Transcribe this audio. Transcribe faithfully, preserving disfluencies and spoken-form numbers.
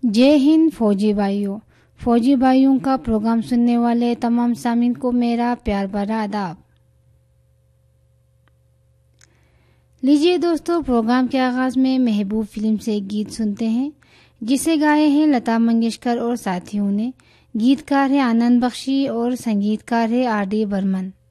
जय हिंद फौजी भाइयों। फौजी भाइयों का प्रोग्राम सुनने वाले तमाम सामीन को मेरा प्यार भरा आदाब। लीजिए दोस्तों, प्रोग्राम के आगाज में महबूब फिल्म से एक गीत सुनते हैं जिसे गाए हैं लता मंगेशकर और साथियों ने। गीतकार है आनंद बख्शी और संगीतकार है आर डी बर्मन।